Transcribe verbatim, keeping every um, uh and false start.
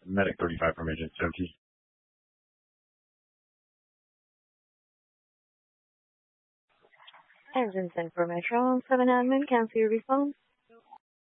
Medic thirty-five from Agent seventy. Engine ten for Metro seven admin, cancel your response.